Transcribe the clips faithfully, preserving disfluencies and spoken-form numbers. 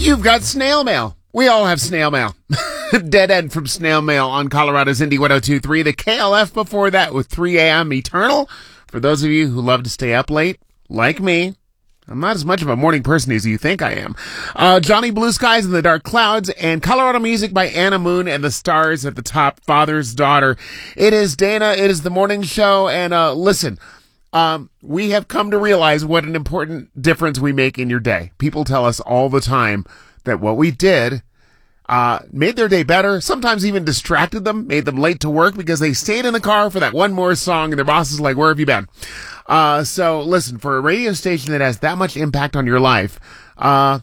You've got snail mail. We all have snail mail. Dead End from Snail Mail on Colorado's Indie one oh two point three. The K L F before that with three a.m. Eternal. For those of you who love to stay up late, like me, I'm not as much of a morning person as you think I am. Uh, Johnny Blue Skies and the Dark Clouds and Colorado Music by Anna Moon and the Stars at the top, Father's Daughter. It is Dana. It is the morning show. And uh, listen, um, we have come to realize what an important difference we make in your day. People tell us all the time that what we did uh made their day better, sometimes even distracted them, made them late to work because they stayed in the car for that one more song and their boss is like, where have you been? Uh, so listen, for a radio station that has that much impact on your life, uh,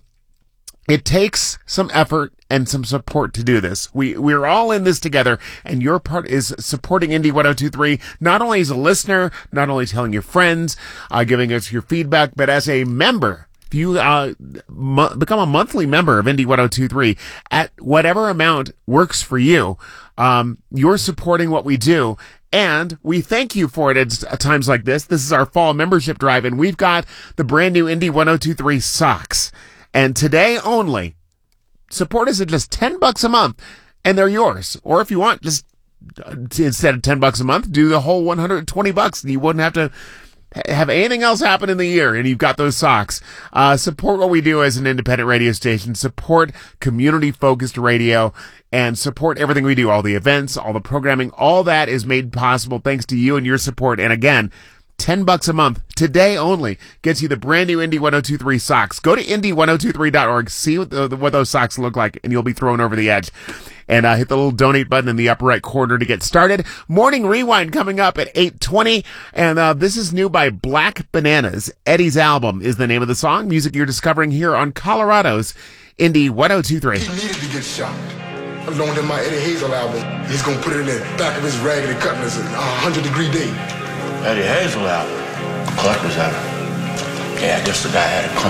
it takes some effort and some support to do this. We, we're all in this together, and your part is supporting Indie one oh two point three, not only as a listener, not only telling your friends, uh, giving us your feedback, but as a member. If you uh, mo- become a monthly member of Indie one oh two point three at whatever amount works for you, um, you're supporting what we do. And we thank you for it at, at times like this. This is our fall membership drive, and we've got the brand new Indie one oh two point three socks. And today only, support us at just ten bucks a month, and they're yours. Or if you want, just uh, instead of ten bucks a month, do the whole one hundred twenty bucks, and you wouldn't have to have anything else happen in the year, and you've got those socks. Uh, support what we do as an independent radio station, support community-focused radio, and support everything we do, all the events, all the programming, all that is made possible thanks to you and your support. And again, ten bucks a month, today only, gets you the brand new Indie one oh two point three socks. Go to indie one oh two three dot org, see what, the, what those socks look like, and you'll be thrown over the edge. And uh, hit the little donate button in the upper right corner to get started. Morning Rewind coming up at eight twenty. And uh, this is new by Black Bananas. Eddie's Album is the name of the song. Music you're discovering here on Colorado's Indie one oh two point three. He needed to get shot. I loaned him my Eddie Hazel album. He's going to put it in the back of his raggedy cutlass at a hundred degree day. Eddie Hazel album. Collector's album. Yeah, I guess the guy had it come